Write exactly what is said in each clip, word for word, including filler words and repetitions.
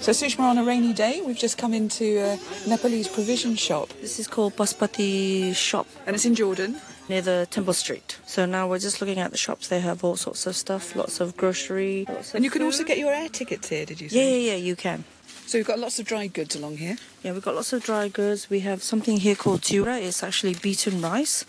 So Sushma, on a rainy day, we've just come into a Nepalese provision shop. This is called Paspati Shop. And it's in Jordan? Near the Temple Street. So now we're just looking at the shops. They have all sorts of stuff, lots of grocery. Lots of and you can food. also get your air tickets here, did you say? Yeah, yeah, yeah, you can. So we've got lots of dry goods along here? Yeah, we've got lots of dry goods. We have something here called tura. It's actually beaten rice.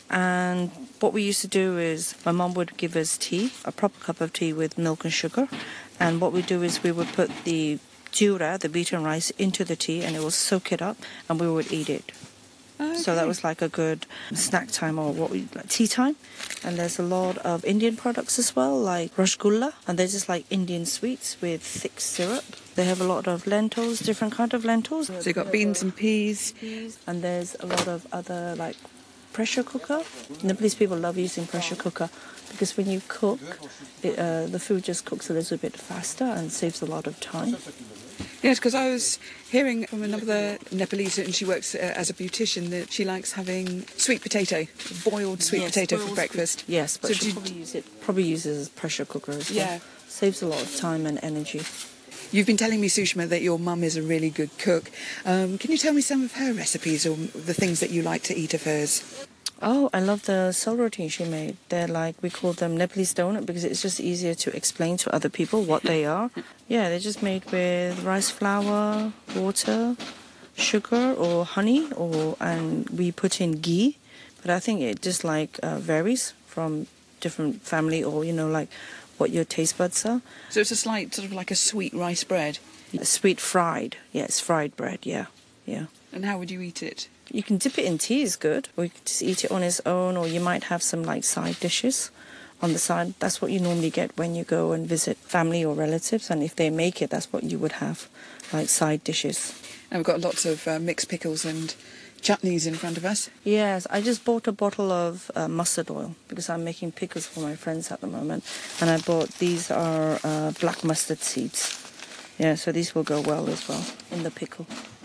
And what we used to do is my mum would give us tea, a proper cup of tea with milk and sugar. And what we do is we would put the tura, the beaten rice, into the tea and it will soak it up and we would eat it. Okay. So that was like a good snack time or what we like tea time. And there's a lot of Indian products as well, like rasgulla, and they're just like Indian sweets with thick syrup. They have a lot of lentils, different kind of lentils. So you've got beans and peas. And there's a lot of other like pressure cooker. Nepalese people love using pressure cooker because when you cook, it, uh, the food just cooks a little bit faster and saves a lot of time. Yes, because I was hearing from another Nepalese, and she works uh, as a beautician, that she likes having sweet potato, boiled sweet yes, potato boiled for breakfast. Sweet, yes, but so she probably, use it, probably uses a pressure cooker as well. Yeah. Saves a lot of time and energy. You've been telling me, Sushma, that your mum is a really good cook. Um, can you tell me some of her recipes or the things that you like to eat of hers? Oh, I love the soul roti she made. They're like, we call them Nepalese donut because it's just easier to explain to other people what they are. Yeah, they're just made with rice flour, water, sugar or honey, or and we put in ghee. But I think it just like uh, varies from different family or, you know, like what your taste buds are. So it's a slight sort of like a sweet rice bread? Sweet fried. Yeah, it's fried bread, yeah, yeah. And how would you eat it? You can dip it in tea is good, or you can just eat it on its own, or you might have some like side dishes on the side. That's what you normally get when you go and visit family or relatives, and if they make it, that's what you would have, like side dishes. And we've got lots of uh, mixed pickles and chutneys in front of us. Yes, I just bought a bottle of uh, mustard oil because I'm making pickles for my friends at the moment, and I bought, these are uh, black mustard seeds. Yeah, so these will go well as well in the pickle.